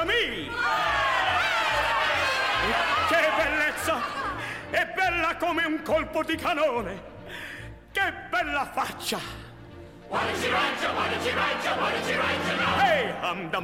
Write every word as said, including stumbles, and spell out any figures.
mia! E che bellezza! È bella come un colpo di canone! Che bella faccia! Hey, I'm the